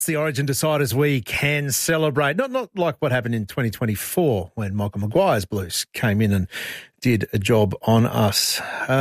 It's the Origin Deciders we can celebrate. Not like what happened in 2024 when Michael Maguire's Blues came in and did a job on us.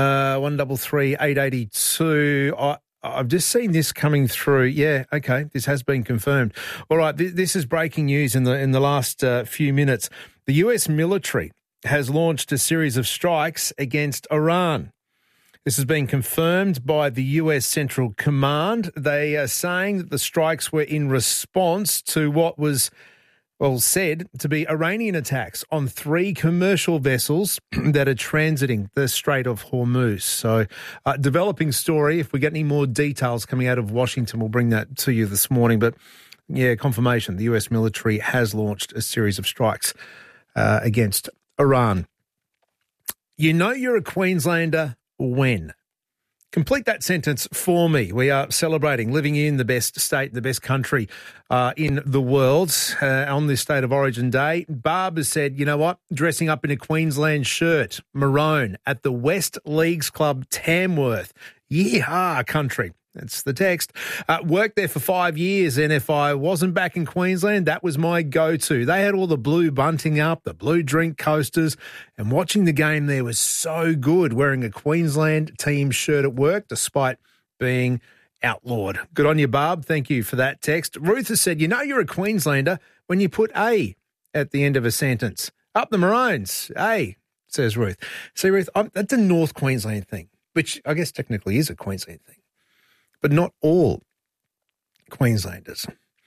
133 882. I've just seen this coming through. Yeah, okay, this has been confirmed. All right, this is breaking news in the last few minutes. The US military has launched a series of strikes against Iran. This has been confirmed by the US Central Command. They are saying that the strikes were in response to what was, said to be Iranian attacks on 3 commercial vessels that are transiting the Strait of Hormuz. So, developing story. If we get any more details coming out of Washington, we'll bring that to you this morning. But, yeah, confirmation. The US military has launched a series of strikes against Iran. You know you're a Queenslander when? Complete that sentence for me. We are celebrating living in the best state, the best country in the world on this State of Origin Day. Barb has said, you know what, dressing up in a Queensland shirt, maroon, at the West Leagues Club Tamworth. Yeehaw, country. That's the text. Worked there for 5 years, and if I wasn't back in Queensland, that was my go-to. They had all the blue bunting up, the blue drink coasters, and watching the game there was so good, wearing a Queensland team shirt at work, despite being outlawed. Good on you, Barb. Thank you for that text. Ruth has said, you know you're a Queenslander when you put A at the end of a sentence. Up the Maroons. A, says Ruth. See, Ruth, that's a North Queensland thing, which I guess technically is a Queensland thing. But not all Queenslanders.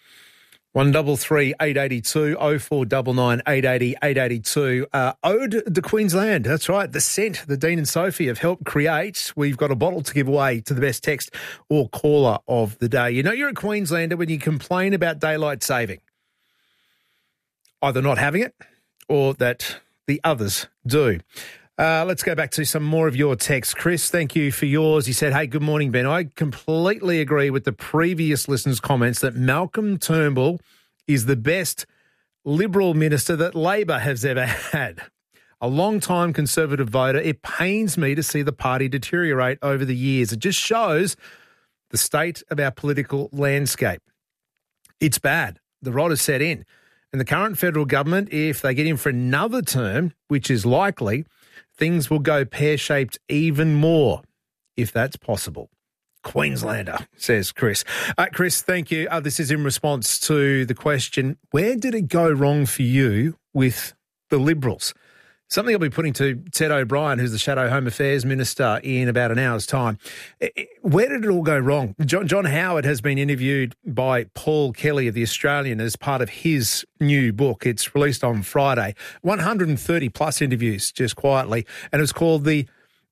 133 882 0499 880 882. Ode to Queensland. That's right. The scent that Dean and Sophie have helped create. We've got a bottle to give away to the best text or caller of the day. You know you're a Queenslander when you complain about daylight saving. Either not having it or that the others do. Let's go back to some more of your texts. Chris, thank you for yours. He said, hey, good morning, Ben. I completely agree with the previous listener's comments that Malcolm Turnbull is the best Liberal minister that Labor has ever had. A long-time Conservative voter, it pains me to see the party deteriorate over the years. It just shows the state of our political landscape. It's bad. The rot has set in. And the current federal government, if they get in for another term, which is likely, things will go pear-shaped even more, if that's possible. Queenslander, says Chris. Chris, thank you. This is in response to the question, where did it go wrong for you with the Liberals? Something I'll be putting to Ted O'Brien, who's the Shadow Home Affairs Minister, in about an hour's time. Where did it all go wrong? John Howard has been interviewed by Paul Kelly of The Australian as part of his new book. It's released on Friday. 130-plus interviews, just quietly. And it was called it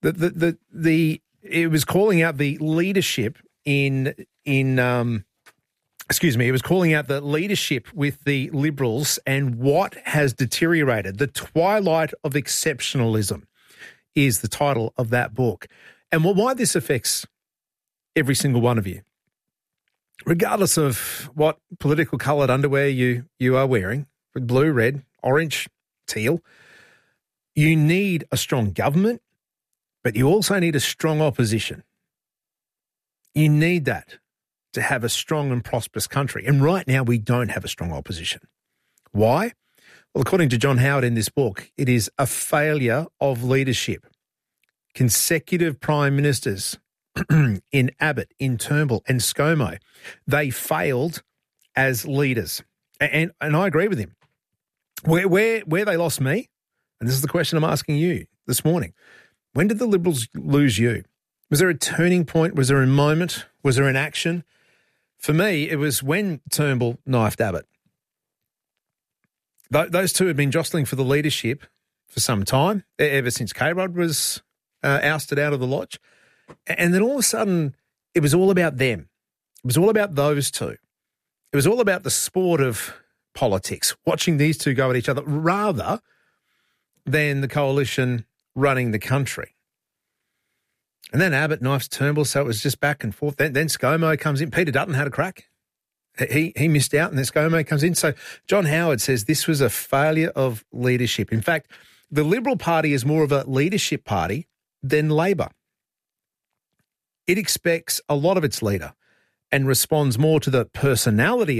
was calling out the leadership it was calling out the leadership with the Liberals and what has deteriorated. The Twilight of Exceptionalism is the title of that book. And why this affects every single one of you, regardless of what political coloured underwear you are wearing, blue, red, orange, teal, you need a strong government, but you also need a strong opposition. You need that to have a strong and prosperous country. And right now we don't have a strong opposition. Why? Well, according to John Howard in this book, it is a failure of leadership. Consecutive prime ministers in Abbott, in Turnbull and ScoMo, they failed as leaders. And I agree with him. Where they lost me, and this is the question I'm asking you this morning, when did the Liberals lose you? Was there a turning point? Was there a moment? Was there an action? For me, it was when Turnbull knifed Abbott. Those two had been jostling for the leadership for some time, ever since K-Rod was ousted out of the lodge. And then all of a sudden, it was all about them. It was all about those two. It was all about the sport of politics, watching these two go at each other, rather than the coalition running the country. And then Abbott knifes Turnbull, so it was just back and forth. Then ScoMo comes in. Peter Dutton had a crack. He missed out, and then ScoMo comes in. So John Howard says this was a failure of leadership. In fact, the Liberal Party is more of a leadership party than Labor. It expects a lot of its leader and responds more to the personality